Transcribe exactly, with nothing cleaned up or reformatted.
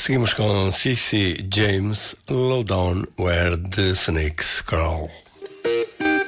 Seguimos com C C James, Low Down Where the Snakes Crawl.